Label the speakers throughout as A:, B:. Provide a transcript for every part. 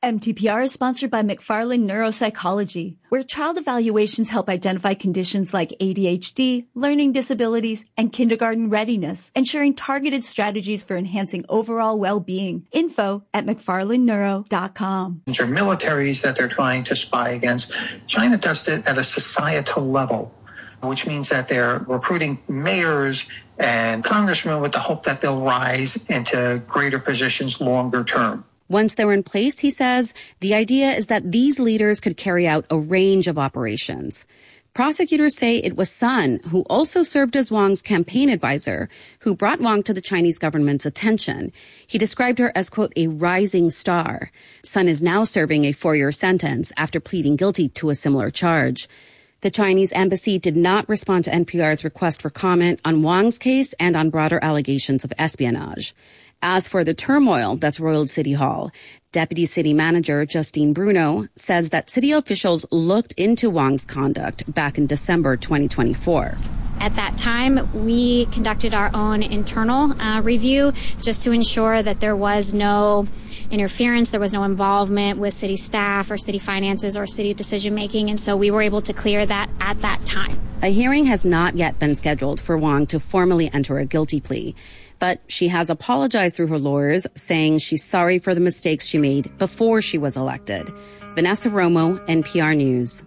A: MTPR is sponsored by McFarland Neuropsychology, where child evaluations help identify conditions like ADHD, learning disabilities, and kindergarten readiness, ensuring targeted strategies for enhancing overall well-being. Info at McFarlandNeuro.com.
B: Or militaries that they're trying to spy against. China does it at a societal level, which means that they're recruiting mayors and congressmen with the hope that they'll rise into greater positions longer term.
C: Once they're in place, he says, the idea is that these leaders could carry out a range of operations. Prosecutors say it was Sun, who also served as Wang's campaign advisor, who brought Wang to the Chinese government's attention. He described her as, quote, a rising star. Sun is now serving a 4-year sentence after pleading guilty to a similar charge. The Chinese embassy did not respond to NPR's request for comment on Wang's case and on broader allegations of espionage. As for the turmoil that's roiled City Hall, Deputy City Manager Justine Bruno says that city officials looked into Wang's conduct back in December 2024.
D: At that time, we conducted our own internal review just to ensure that there was no interference, there was no involvement with city staff or city finances or city decision-making, and so we were able to clear that at that time.
C: A hearing has not yet been scheduled for Wang to formally enter a guilty plea. But she has apologized through her lawyers, saying she's sorry for the mistakes she made before she was elected. Vanessa Romo, NPR News.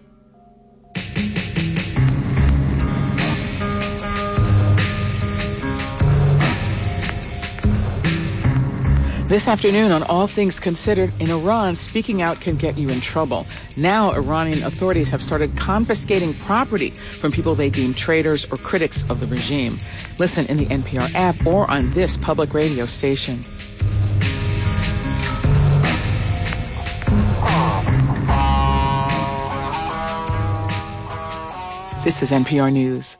E: This afternoon on All Things Considered, in Iran, speaking out can get you in trouble. Now, Iranian authorities have started confiscating property from people they deem traitors or critics of the regime. Listen in the NPR app or on this public radio station. This is NPR News.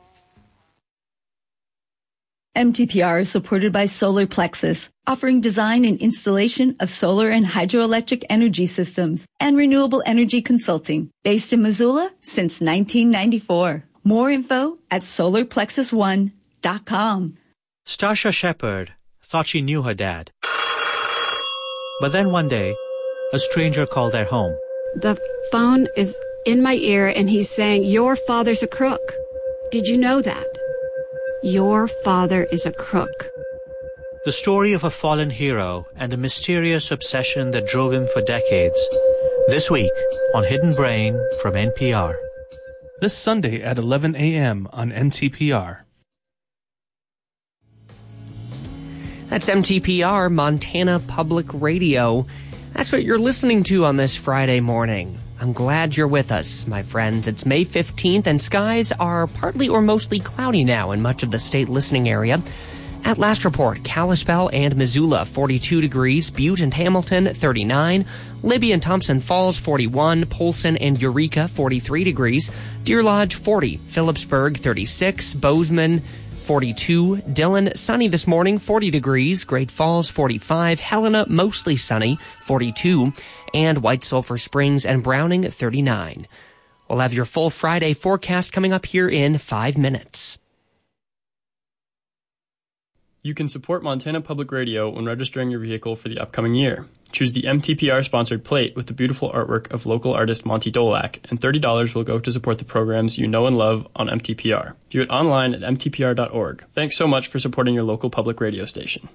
A: MTPR is supported by Solar Plexus, offering design and installation of solar and hydroelectric energy systems and renewable energy consulting, based in Missoula since 1994. More info at solarplexus1.com.
F: Starsha Shepard thought she knew her dad. But then one day, a stranger called their home.
G: The phone is in my ear and he's saying, "Your father's a crook. Did you know that? Your father is a crook."
F: The story of a fallen hero and the mysterious obsession that drove him for decades. This week on Hidden Brain from NPR.
H: This Sunday at 11 a.m. on NTPR.
I: That's MTPR, Montana Public Radio. That's what you're listening to on this Friday morning. I'm glad you're with us, my friends. It's May 15th, and skies are partly or mostly cloudy now in much of the state listening area. At last report, Kalispell and Missoula, 42 degrees, Butte and Hamilton, 39, Libby and Thompson Falls, 41, Polson and Eureka, 43 degrees, Deer Lodge, 40, Phillipsburg, 36, Bozeman, 42, Dillon, sunny this morning, 40 degrees, Great Falls, 45, Helena, mostly sunny, 42, and White Sulphur Springs and Browning, 39. We'll have your full Friday forecast coming up here in 5 minutes.
J: You can support Montana Public Radio when registering your vehicle for the upcoming year. Choose the MTPR-sponsored plate with the beautiful artwork of local artist Monty Dolak, and $30 will go to support the programs you know and love on MTPR. View it online at mtpr.org. Thanks so much for supporting your local public radio station.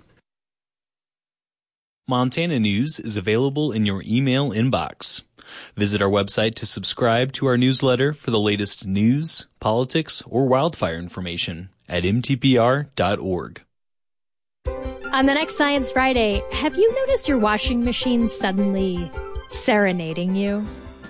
K: Montana News is available in your email inbox. Visit our website to subscribe to our newsletter for the latest news, politics, or wildfire information at mtpr.org.
L: On the next Science Friday, have you noticed your washing machine suddenly serenading you?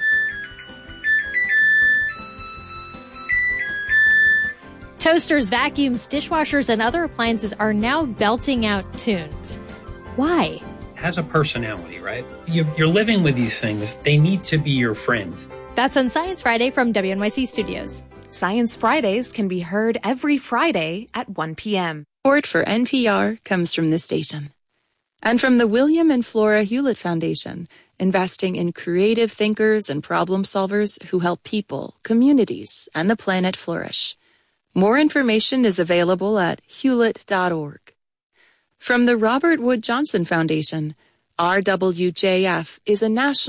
L: Toasters, vacuums, dishwashers, and other appliances are now belting out tunes. Why?
M: Has a personality, right? You're living with these things. They need to be your friend.
L: That's on Science Friday from WNYC Studios.
N: Science Fridays can be heard every Friday at 1 p.m.
O: Support for NPR comes from this station. And from the William and Flora Hewlett Foundation, investing in creative thinkers and problem solvers who help people, communities, and the planet flourish. More information is available at hewlett.org. From the Robert Wood Johnson Foundation, RWJF is a national